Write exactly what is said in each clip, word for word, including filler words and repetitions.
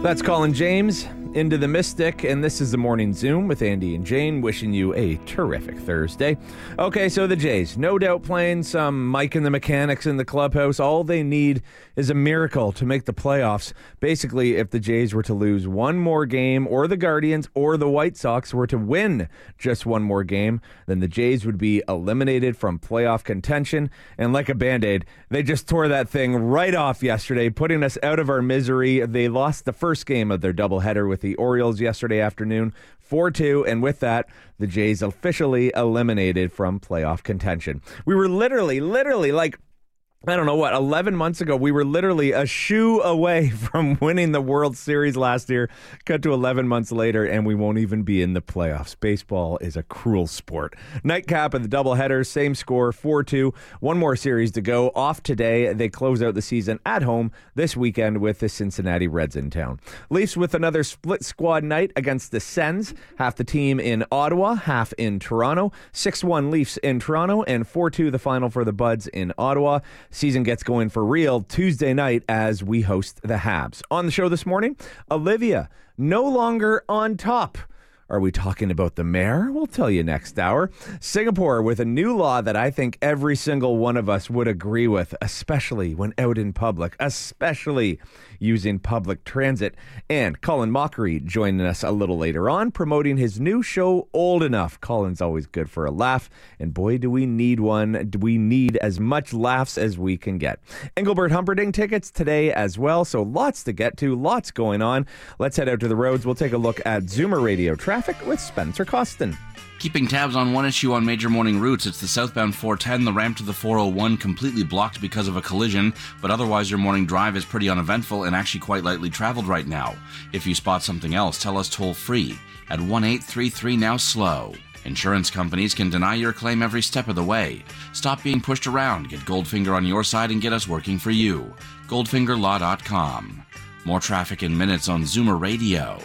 That's Colin James, Into the Mystic, and this is the Morning Zoom with Andy and Jane, wishing you a terrific Thursday. Okay, so the Jays, no doubt playing some Mike and the Mechanics in the clubhouse. All they need is a miracle to make the playoffs. Basically, if the Jays were to lose one more game, or the Guardians or the White Sox were to win just one more game, then the Jays would be eliminated from playoff contention. And like a Band-Aid, they just tore that thing right off yesterday, putting us out of our misery. They lost the first game of their doubleheader with the Orioles yesterday afternoon, four two, and with that, the Jays officially eliminated from playoff contention. We were literally, literally like, I don't know what, eleven months ago, we were literally a shoe away from winning the World Series last year. Cut to eleven months later, and we won't even be in the playoffs. Baseball is a cruel sport. Nightcap of the doubleheader, same score, four two. One more series to go. Off today, they close out the season at home this weekend with the Cincinnati Reds in town. Leafs with another split squad night against the Sens. Half the team in Ottawa, half in Toronto. six one Leafs in Toronto, and four two the final for the Buds in Ottawa. Season gets going for real Tuesday night as we host the Habs. On the show this morning, Olivia, no longer on top. Are we talking about the mayor? We'll tell you next hour. Singapore with a new law that I think every single one of us would agree with, especially when out in public, especially using public transit. And Colin Mockery joining us a little later on, promoting his new show, Old Enough. Colin's always good for a laugh, and boy, do we need one. Do we need as much laughs as we can get. Engelbert Humperdinck tickets today as well, so lots to get to, lots going on. Let's head out to the roads. We'll take a look at Zoomer Radio traffic with Spencer Costin. Keeping tabs on one issue on major morning routes, it's the southbound four ten, the ramp to the four oh one completely blocked because of a collision, but otherwise your morning drive is pretty uneventful and actually quite lightly traveled right now. If you spot something else, tell us toll-free at one eight three three now slow. Insurance companies can deny your claim every step of the way. Stop being pushed around, get Goldfinger on your side and get us working for you. goldfinger law dot com. More traffic in minutes on Zoomer Radio.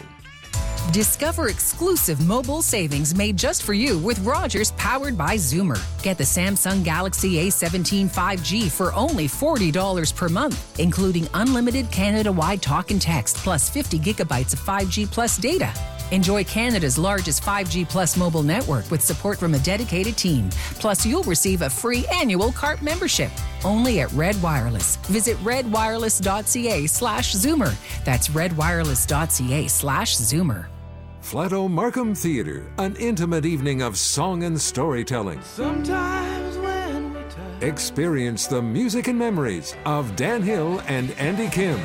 Discover exclusive mobile savings made just for you with Rogers, powered by Zoomer. Get the Samsung Galaxy A seventeen five G for only forty dollars per month, including unlimited Canada-wide talk and text, plus fifty gigabytes of five G plus data. Enjoy Canada's largest five G plus mobile network with support from a dedicated team. Plus, you'll receive a free annual C A R P membership. Only at Red Wireless. Visit redwireless.ca slash Zoomer. That's redwireless.ca slash Zoomer. Flato Markham Theatre, an intimate evening of song and storytelling. Sometimes when we touch. Experience the music and memories of Dan Hill and Andy Kim.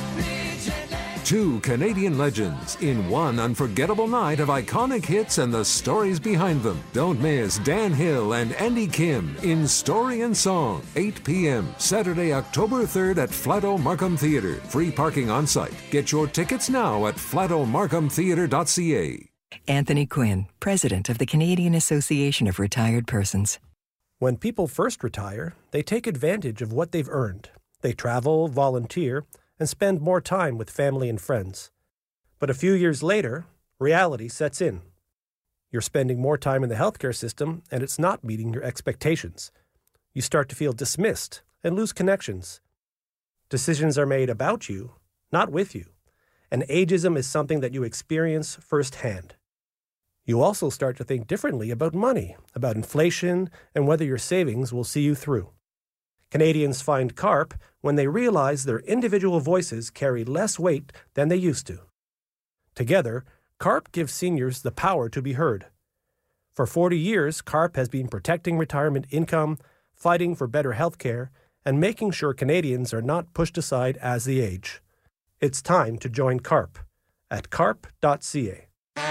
Two Canadian legends in one unforgettable night of iconic hits and the stories behind them. Don't miss Dan Hill and Andy Kim in Story and Song, eight p.m. Saturday, October third at Flato Markham Theatre. Free parking on site. Get your tickets now at flato markham theatre dot c a. Anthony Quinn, President of the Canadian Association of Retired Persons. When people first retire, they take advantage of what they've earned. They travel, volunteer, and spend more time with family and friends. But a few years later, reality sets in. You're spending more time in the healthcare system, and it's not meeting your expectations. You start to feel dismissed and lose connections. Decisions are made about you, not with you, and ageism is something that you experience firsthand. You also start to think differently about money, about inflation, and whether your savings will see you through. Canadians find C A R P when they realize their individual voices carry less weight than they used to. Together, C A R P gives seniors the power to be heard. For forty years, C A R P has been protecting retirement income, fighting for better health care, and making sure Canadians are not pushed aside as they age. It's time to join C A R P at carp dot c a.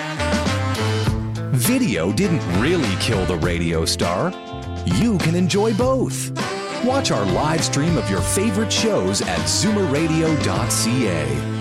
Video didn't really kill the radio star. You can enjoy both. Watch our live stream of your favorite shows at zoomer radio dot c a.